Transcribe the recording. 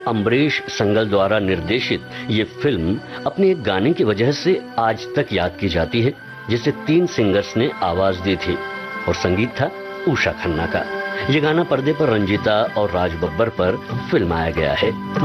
अम्बरीश संगल द्वारा निर्देशित ये फिल्म अपने एक गाने की वजह से आज तक याद की जाती है, जिसे 3 सिंगर्स ने आवाज दी थी और संगीत था उषा खन्ना का। ये गाना पर्दे पर रंजीता और राज बब्बर पर फिल्माया गया है।